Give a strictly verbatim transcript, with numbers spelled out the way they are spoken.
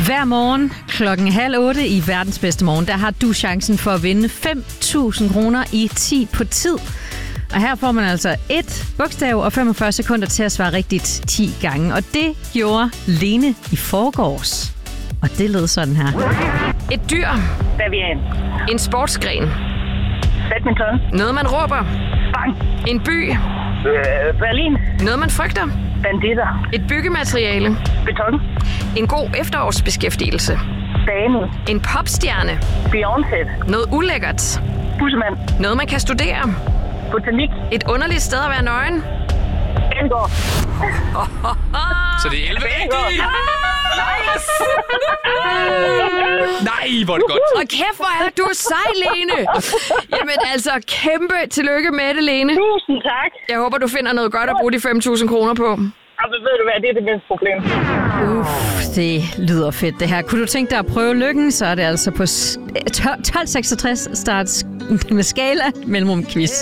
Hver morgen klokken halv otte i verdens bedste morgen, der har du chancen for at vinde fem tusind kroner i ti på tid. Og her får man altså et bogstav og femogfyrre sekunder til at svare rigtigt ti gange. Og det gjorde Lene i forgårs. Og det lød sådan her. Et dyr. Bavian. En sportsgren. Badminton. Noget, man råber. Bang. En by. Øh, Berlin. Noget, man frygter. Banditter. Et byggemateriale. Beton. En god efterårsbeskæftigelse. Bane. En popstjerne. Beyoncé. Noget ulækkert. Bussemand. Noget, man kan studere. Botanik. Et underligt sted at være nøgen. Elgård. Så det er elleve rigtige. Nice! Nej, hvor er det godt. Og kæft, hvor er du sej, Lene. Jamen altså, kæmpe tillykke med det, Lene. Tusind tak. Jeg håber, du finder noget godt at bruge de fem tusind kroner på. Og ved du hvad, det er det mindste problem. Uff, det lyder fedt det her. Kunne du tænke dig at prøve lykken, så er det altså på tolv seksogtres starts med skala mellemrum quiz.